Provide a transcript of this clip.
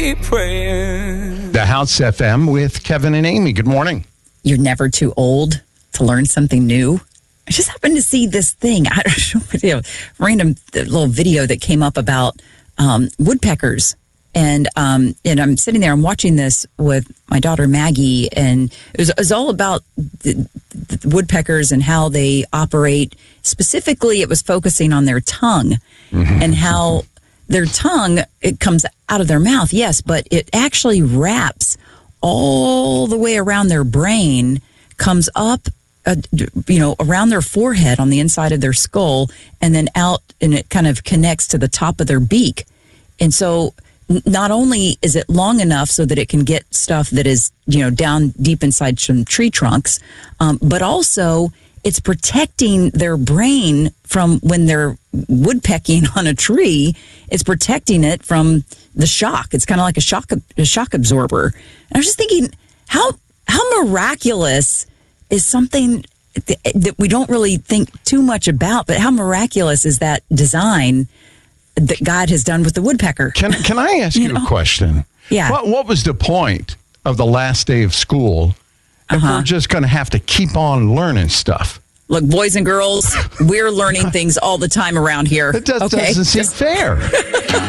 keep praying. The House FM with Kevin and Amy. Good morning. You're never too old to learn something new. I just happened to see this thing. I don't know, random little video that came up about woodpeckers. And I'm sitting there, I'm watching this with my daughter Maggie, and it was all about the woodpeckers and how they operate. Specifically, it was focusing on their tongue and how their tongue, it comes out of their mouth, yes, but it actually wraps all the way around their brain, comes up, around their forehead on the inside of their skull, and then out, and it kind of connects to the top of their beak. And so not only is it long enough so that it can get stuff that is, down deep inside some tree trunks, but also it's protecting their brain from when they're woodpecking on a tree. It's protecting it from the shock. It's kind of like a shock absorber. And I was just thinking, how miraculous is something that we don't really think too much about, but how miraculous is that design that God has done with the woodpecker? Can I ask you a question? Yeah. What was the point of the last day of school if we're just going to have to keep on learning stuff? Look, boys and girls, we're learning things all the time around here. It doesn't seem fair.